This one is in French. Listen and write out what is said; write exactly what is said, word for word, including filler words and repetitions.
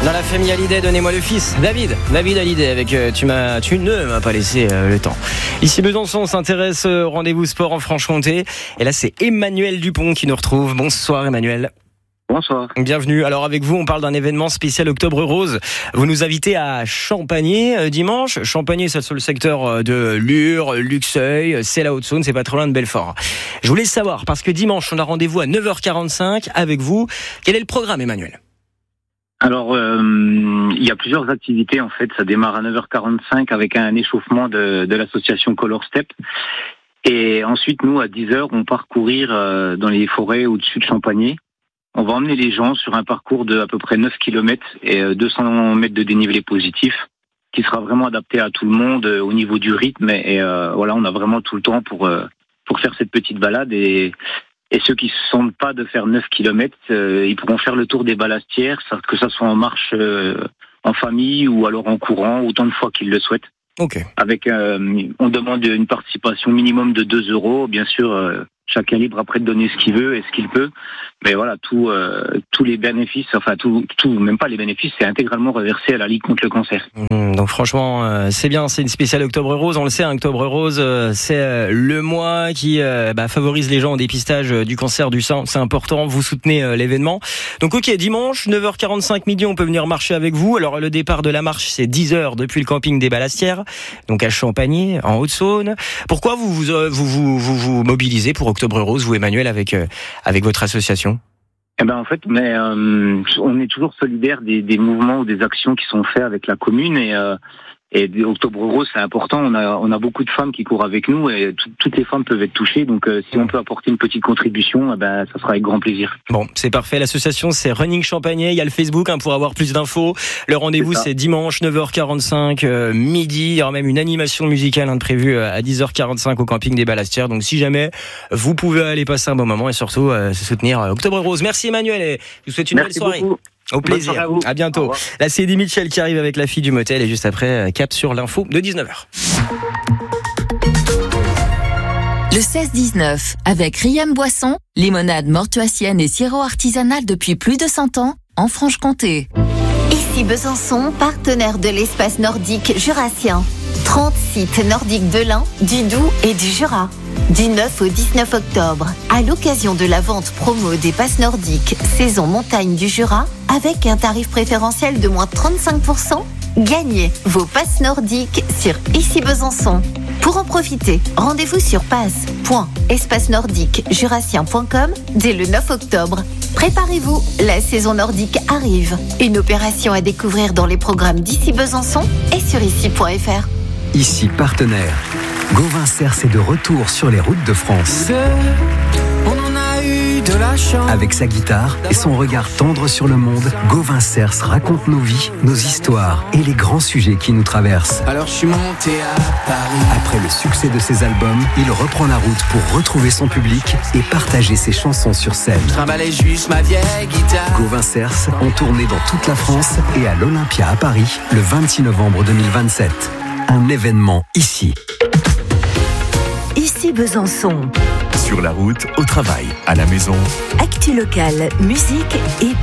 Dans la famille Hallyday, donnez-moi le fils, David. David Hallyday avec euh, tu m'as, tu ne m'as pas laissé euh, le temps. Ici Besançon, on s'intéresse au rendez-vous sport en Franche-Comté. Et là, c'est Emmanuel Dupont qui nous retrouve. Bonsoir Emmanuel. Bonsoir. Bienvenue. Alors avec vous, on parle d'un événement spécial Octobre Rose. Vous nous invitez à Champagné euh, dimanche. Champagné, c'est sur le secteur euh, de Lure, Luxeuil, c'est la Haute-Saône, c'est pas trop loin de Belfort. Je voulais savoir, parce que dimanche, on a rendez-vous à neuf heures quarante-cinq avec vous. Quel est le programme, Emmanuel ? Alors, euh, il y a plusieurs activités en fait. Ça démarre à neuf heures quarante-cinq avec un échauffement de, de l'association Color Step. Et ensuite, nous, à dix heures, on part courir euh, dans les forêts au-dessus de Champagné. On va emmener les gens sur un parcours de à peu près neuf kilomètres et euh, deux cents mètres de dénivelé positif, qui sera vraiment adapté à tout le monde euh, au niveau du rythme. Et euh, voilà, on a vraiment tout le temps pour euh, pour faire cette petite balade. Et Et ceux qui ne se sentent pas de faire neuf kilomètres, euh, ils pourront faire le tour des balastières, que ça soit en marche euh, en famille ou alors en courant, autant de fois qu'ils le souhaitent. Ok. Avec, euh, on demande une participation minimum de deux euros. Bien sûr, euh, chacun libre après de donner ce qu'il veut et ce qu'il peut. Mais voilà, tout, euh, tous les bénéfices, enfin tout, tout, même pas les bénéfices, c'est intégralement reversé à la Ligue contre le cancer. Mmh, donc franchement, euh, c'est bien, c'est une spéciale Octobre Rose. On le sait, hein, Octobre Rose, euh, c'est euh, le mois qui euh, bah, favorise les gens au dépistage euh, du cancer du sein. C'est important, vous soutenez euh, l'événement. Donc ok, dimanche, neuf heures quarante-cinq midi, on peut venir marcher avec vous. Alors le départ de la marche, c'est dix heures depuis le camping des Balastières, donc à Champagné, en Haute-Saône. Pourquoi vous vous, euh, vous, vous, vous, vous mobilisez pour Octobre Rose, vous Emmanuel, avec, euh, avec votre association ? Eh ben en fait, mais euh, on est toujours solidaire des, des mouvements ou des actions qui sont faits avec la commune et euh, et Octobre Rose c'est important. On a on a beaucoup de femmes qui courent avec nous et tout, toutes les femmes peuvent être touchées. Donc euh, si on peut apporter une petite contribution, eh ben ça sera avec grand plaisir. Bon, c'est parfait. L'association c'est Running Champagné. Il y a le Facebook hein, pour avoir plus d'infos. Le rendez-vous c'est, c'est dimanche neuf heures quarante-cinq euh, midi. Il y aura même une animation musicale hein, prévue à dix heures quarante-cinq au camping des Balastières. Donc si jamais vous pouvez aller passer un bon moment et surtout euh, soutenir euh, Octobre Rose. Merci Emmanuel et je vous souhaite une Merci belle soirée. Beaucoup. Au plaisir. À, à bientôt. Là, c'est Eddie Mitchell qui arrive avec la fille du motel et juste après, cap sur l'info de dix-neuf heures. Le seize dix-neuf, avec Riam Boisson, limonade mortuacienne et sirop artisanal depuis plus de cent ans, en Franche-Comté. Ici Besançon, partenaire de l'espace nordique jurassien. trente sites nordiques de l'Ain, du Doubs et du Jura. Du neuf au dix-neuf octobre, à l'occasion de la vente promo des passes nordiques saison montagne du Jura, avec un tarif préférentiel de moins trente-cinq pour cent, gagnez vos passes nordiques sur Ici Besançon. Pour en profiter, rendez-vous sur passe point espace nordique jurassien point com dès le neuf octobre. Préparez-vous, la saison nordique arrive. Une opération à découvrir dans les programmes d'Ici Besançon et sur ici point f r. Ici partenaire. Gauvin Cers est de retour sur les routes de France. On en a eu de la chance. Avec sa guitare et son regard tendre sur le monde, Gauvin Cers raconte nos vies, nos histoires et les grands sujets qui nous traversent. Alors je suis monté à Paris. Après le succès de ses albums, il reprend la route pour retrouver son public et partager ses chansons sur scène. Je trimballais juste ma vieille guitare. Gauvin Cers en tournée dans toute la France et à l'Olympia à Paris le vingt-six novembre deux mille vingt-sept. Un événement ici. Ici Besançon. Sur la route, au travail, à la maison. Actu locale, musique et